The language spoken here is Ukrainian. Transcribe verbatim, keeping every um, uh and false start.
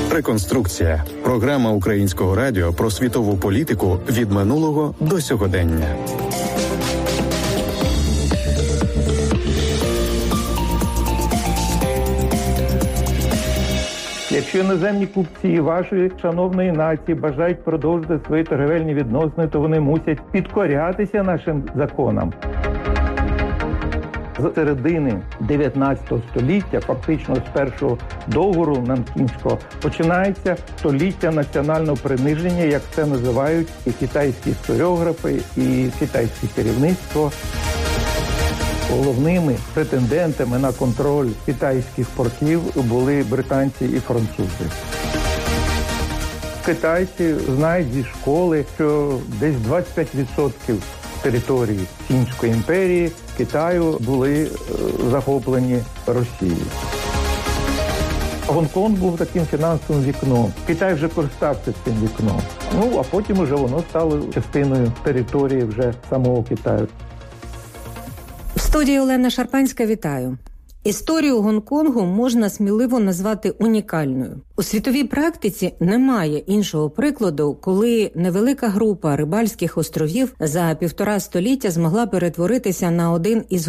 Реконструкція. Програма Українського радіо про світову політику від минулого до сьогодення. Якщо іноземні купці вашої шановної нації бажають продовжити свої торгівельні відносини, то вони мусять підкорятися нашим законам. З середини дев'ятнадцятого століття, фактично з першого договору Нанкінського, починається століття національного приниження, як це називають і китайські історіографи, і китайське керівництво. Головними претендентами на контроль китайських портів були британці і французи. Китайці знають зі школи, що десь двадцять п'ять відсотків території Цінської імперії Китаю були захоплені Росією. Гонконг був таким фінансовим вікном. Китай вже користався цим вікном. Ну, а потім уже воно стало частиною території вже самого Китаю. В студії Олена Шарпанська, вітаю. Історію Гонконгу можна сміливо назвати унікальною. У світовій практиці немає іншого прикладу, коли невелика група рибальських островів за півтора століття змогла перетворитися на один із